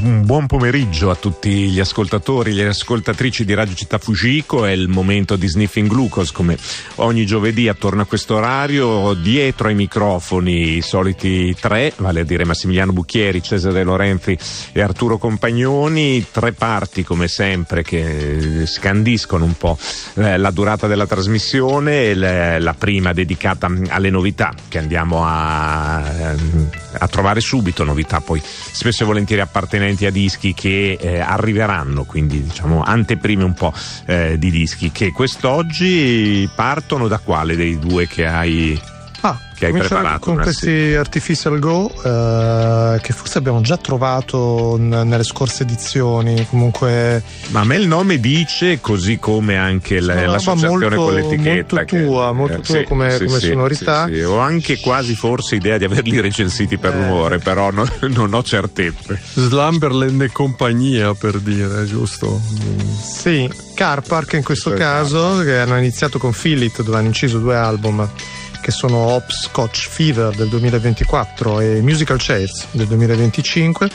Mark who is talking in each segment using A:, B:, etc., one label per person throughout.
A: Un buon pomeriggio a tutti gli ascoltatori e le ascoltatrici di Radio Città Fujiko. È il momento di Sniffing Glucose, come ogni giovedì attorno a questo orario. Dietro ai microfoni i soliti tre, vale a dire Massimiliano Bucchieri, Cesare De Lorenzi e Arturo Compagnoni. Tre parti come sempre che scandiscono un po' la durata della trasmissione. La prima dedicata alle novità che andiamo a trovare subito, novità poi spesso e volentieri appartenenti a dischi che arriveranno, quindi diciamo anteprime un po' di dischi che quest'oggi partono da quale dei due che hai preparato?
B: Con questi Artificial Go che forse abbiamo già trovato nelle scorse edizioni, comunque.
A: Ma a me il nome dice, così come anche l'associazione con l'etichetta,
B: molto tua come sonorità.
A: Sì. Ho anche quasi forse idea di averli recensiti per rumore, però non ho certezze.
C: Slumberland e compagnia, per dire, giusto?
B: Sì, Car Park in questo caso, che hanno iniziato con Philip, dove hanno inciso 2 album che sono Hopscotch Fever del 2024 e Musical Chairs del 2025.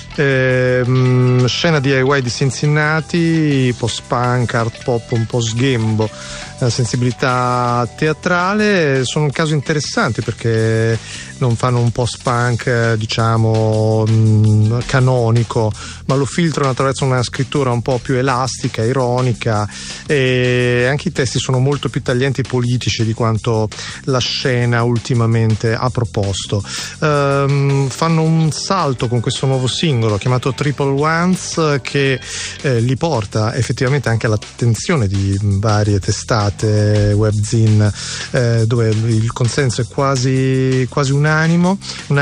B: Scena DIY di Cincinnati, post-punk, art pop, un po' sghembo, sensibilità teatrale. Sono un caso interessante perché non fanno un post-punk diciamo canonico, ma lo filtrano attraverso una scrittura un po' più elastica, ironica, e anche i testi sono molto più taglienti e politici di quanto la scena ultimamente ha proposto. Fanno un salto con questo nuovo singolo chiamato Triple Ones che li porta effettivamente anche all'attenzione di varie testate webzine dove il consenso è quasi unanime.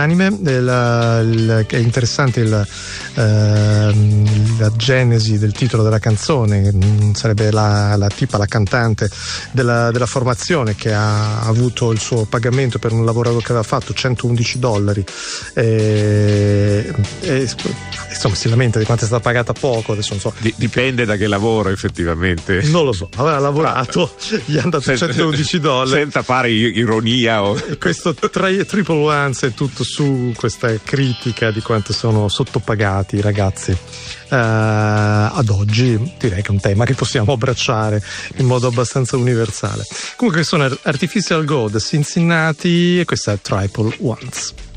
B: È interessante la genesi del titolo della canzone, sarebbe la cantante della formazione, che ha avuto il suo pagamento per un lavoro che aveva fatto, $111, insomma si lamenta di quanto è stata pagata poco, adesso non so.
A: Dipende da che lavoro effettivamente.
B: Non lo so, aveva lavorato, gli hanno dato $111
A: senza fare ironia
B: e questo Triple Ones è tutto su questa critica di quanto sono sottopagati i ragazzi. Ad oggi direi che è un tema che possiamo abbracciare in modo abbastanza universale. Comunque sono Artificial Go da Cincinnati e questa è Triple Ones.